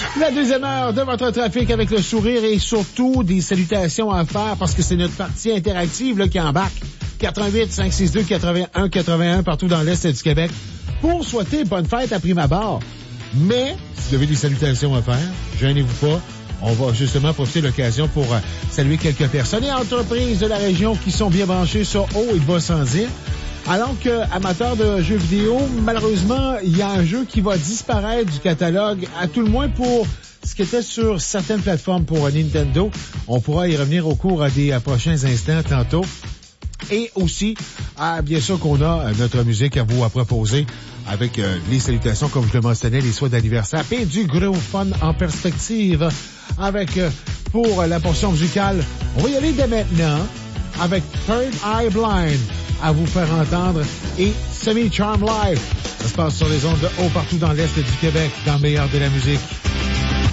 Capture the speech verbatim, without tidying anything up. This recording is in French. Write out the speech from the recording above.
La deuxième heure de votre trafic avec le sourire et surtout des salutations à faire parce que c'est notre partie interactive là, qui embarque. quatre un huit, cinq six deux, quatre un quatre un partout dans l'Est du Québec pour souhaiter bonne fête à prime abord. Mais, si vous avez des salutations à faire, gênez-vous pas. On va justement profiter de l'occasion pour euh, saluer quelques personnes et entreprises de la région qui sont bien branchées sur haut et va sans dire. Alors que, amateurs de jeux vidéo, malheureusement, il y a un jeu qui va disparaître du catalogue, à tout le moins pour ce qui était sur certaines plateformes pour Nintendo. On pourra y revenir au cours des euh, prochains instants tantôt. Et aussi, ah, bien sûr qu'on a notre musique à vous à proposer avec euh, les salutations, comme je le mentionnais, les souhaits d'anniversaire et du gros fun en perspective avec, euh, pour la portion musicale, on va y aller dès maintenant avec Third Eye Blind à vous faire entendre et Semi Charm Live. Ça se passe sur les ondes de haut partout dans l'Est du Québec, dans le meilleur de la musique.